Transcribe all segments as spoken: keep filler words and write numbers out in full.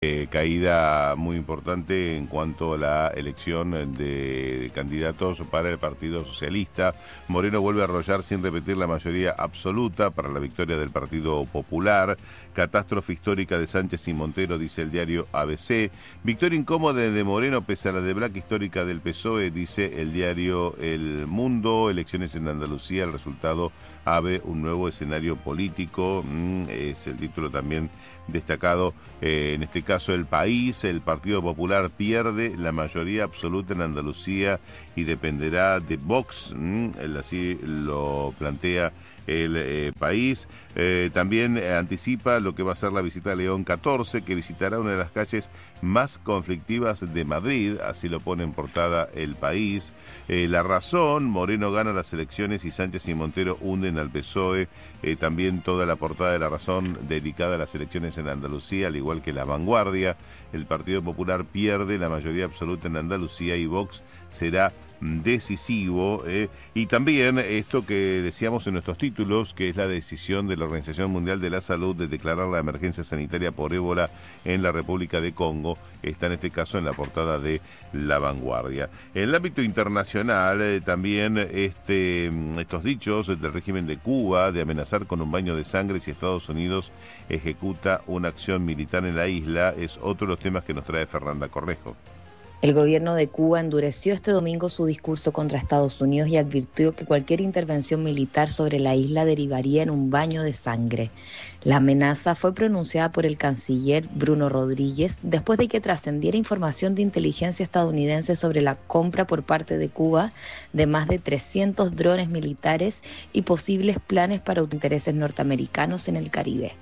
Eh, caída muy importante en cuanto a la elección de candidatos para el Partido Socialista. Moreno vuelve a arrollar sin repetir la mayoría absoluta para la victoria del Partido Popular. Catástrofe histórica de Sánchez y Montero, dice el diario A B C. Victoria incómoda de Moreno pese a la debacle histórica del P S O E, dice el diario El Mundo. Elecciones en Andalucía, el resultado abre un nuevo escenario político. Mm, es el título también destacado eh, en este caso El País. El Partido Popular pierde la mayoría absoluta en Andalucía y dependerá de Vox, mm, así lo plantea el eh, País. Eh, también eh, anticipa lo que va a ser la visita a León catorce, que visitará una de las calles más conflictivas de Madrid, así lo pone en portada El País. Eh, la Razón, Moreno gana las elecciones y Sánchez y Montero hunden al P S O E. Eh, también toda la portada de La Razón dedicada a las elecciones en Andalucía, al igual que La Vanguardia. El Partido Popular pierde la mayoría absoluta en Andalucía y Vox será decisivo. Eh, y también esto que decíamos en nuestros títulos, que es la decisión de la Organización Mundial de la Salud de declarar la emergencia sanitaria por ébola en la República de Congo, está en este caso en la portada de La Vanguardia. En el ámbito internacional, eh, también este, estos dichos del régimen de Cuba de amenazar con un baño de sangre si Estados Unidos ejecuta una acción militar en la isla es otro de los temas que nos trae Fernanda Cornejo. El gobierno de Cuba endureció este domingo su discurso contra Estados Unidos y advirtió que cualquier intervención militar sobre la isla derivaría en un baño de sangre. La amenaza fue pronunciada por el canciller Bruno Rodríguez después de que trascendiera información de inteligencia estadounidense sobre la compra por parte de Cuba de más de trescientos drones militares y posibles planes para intereses norteamericanos en el Caribe.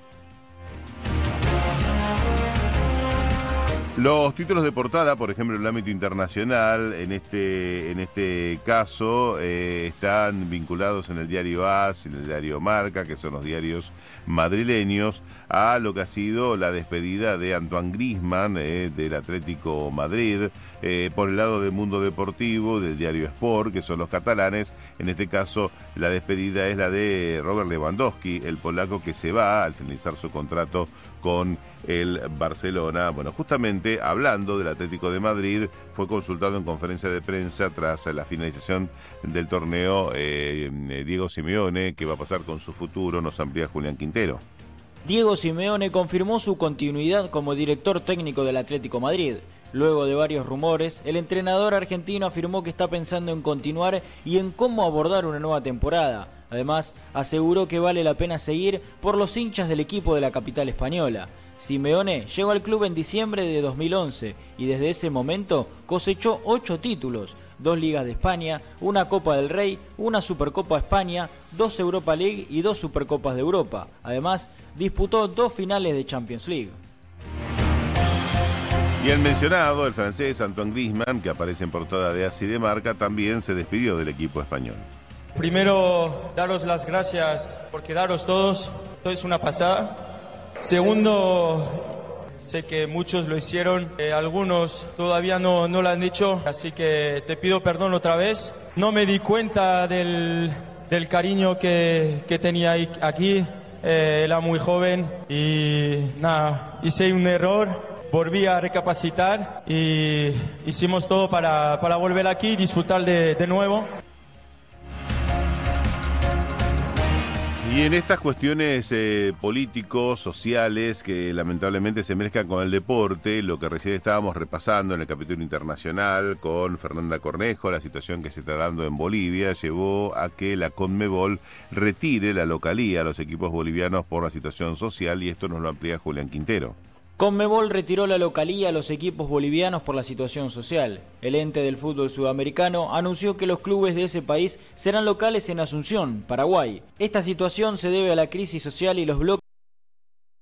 Los títulos de portada, por ejemplo, en el ámbito internacional, en este, en este caso, eh, están vinculados en el diario A S, en el diario Marca, que son los diarios madrileños, a lo que ha sido la despedida de Antoine Griezmann, eh, del Atlético Madrid. Eh, por el lado del Mundo Deportivo, del diario Sport, que son los catalanes, en este caso la despedida es la de Robert Lewandowski, el polaco que se va al finalizar su contrato con el Barcelona. Bueno, justamente hablando del Atlético de Madrid, fue consultado en conferencia de prensa tras la finalización del torneo eh, Diego Simeone, qué va a pasar con su futuro, nos amplía Julián Quintero. Diego Simeone confirmó su continuidad como director técnico del Atlético Madrid. Luego de varios rumores, el entrenador argentino afirmó que está pensando en continuar y en cómo abordar una nueva temporada. Además, aseguró que vale la pena seguir por los hinchas del equipo de la capital española. Simeone llegó al club en diciembre de dos mil once y desde ese momento cosechó ocho títulos, dos Ligas de España, una Copa del Rey, una Supercopa España, dos Europa League y dos Supercopas de Europa. Además, disputó dos finales de Champions League. Y el mencionado, el francés Antoine Griezmann, que aparece en portada de A S y de Marca, también se despidió del equipo español. Primero, daros las gracias por quedaros todos. Esto es una pasada. Segundo, sé que muchos lo hicieron, eh, algunos todavía no, no lo han dicho, así que te pido perdón otra vez. No me di cuenta del, del cariño que, que tenía aquí, eh, era muy joven y nada, hice un error. Volví a recapacitar y hicimos todo para, para volver aquí y disfrutar de, de nuevo. Y en estas cuestiones eh, políticos, sociales, que lamentablemente se mezclan con el deporte, lo que recién estábamos repasando en el capítulo internacional con Fernanda Cornejo, la situación que se está dando en Bolivia, llevó a que la Conmebol retire la localía a los equipos bolivianos por la situación social, y esto nos lo amplía Julián Quintero. Conmebol retiró la localía a los equipos bolivianos por la situación social. El ente del fútbol sudamericano anunció que los clubes de ese país serán locales en Asunción, Paraguay. Esta situación se debe a la crisis social y los bloques